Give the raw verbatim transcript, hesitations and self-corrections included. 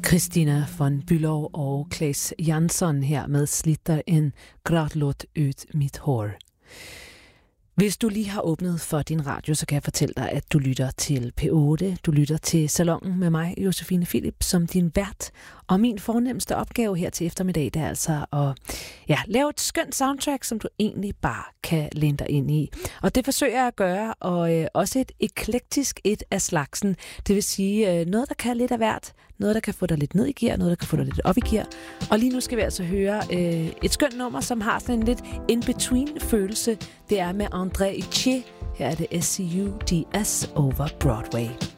Christina von Bülow og Claes Jansson her med Slitter en gråtlåt ut mit hår. Hvis du lige har åbnet for din radio, så kan jeg fortælle dig, at du lytter til P otte. Du lytter til Salonen med mig, Josefine Philip, som din vært. Og min fornemmeste opgave her til eftermiddag, det er altså at ja, lave et skønt soundtrack, som du egentlig bare kan læne dig ind i. Og det forsøger jeg at gøre, og øh, også et eklektisk et af slagsen. Det vil sige øh, noget, der kan lidt af hvert. Noget, der kan få dig lidt ned i gear, noget, der kan få dig lidt op i gear. Og lige nu skal vi altså høre øh, et skønt nummer, som har sådan en lidt in-between-følelse. Det er med André Ichet. Her er det S C U D S over Broadway.